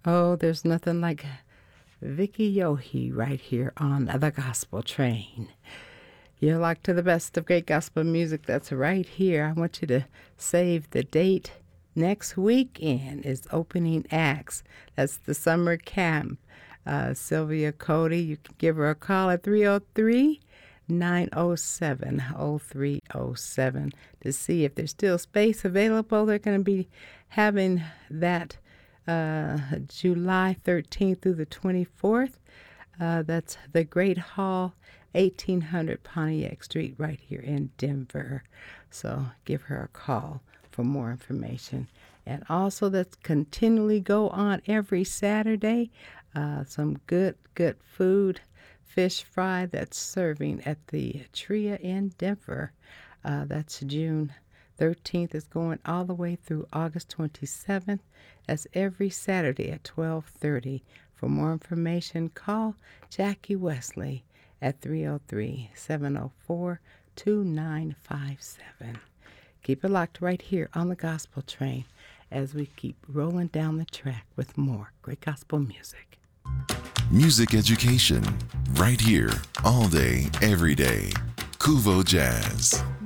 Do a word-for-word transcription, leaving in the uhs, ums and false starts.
Oh, there's nothing like Vicky Yohe right here on the Gospel Train. You're locked to the best of great gospel music that's right here. I want you to save the date. Next weekend is opening acts. That's the summer camp. Uh, Sylvia Cody, you can give her a call at three oh three, nine oh seven, oh three oh seven to see if there's still space available. They're going to be having that uh, July thirteenth through the twenty-fourth. Uh, that's the Great Hall, eighteen hundred Pontiac Street right here in Denver. So give her a call for more information. And also that's continually go on every Saturday. Uh, some good, good food, fish fry that's serving at the Tria in Denver. Uh, that's June thirteenth. Is going all the way through August twenty-seventh. That's every Saturday at twelve thirty. For more information, call Jackie Wesley at three oh three, seven oh four, two nine five seven. Keep it locked right here on the Gospel Train as we keep rolling down the track with more great gospel music. Music education, right here, all day, every day. Kuvo Jazz.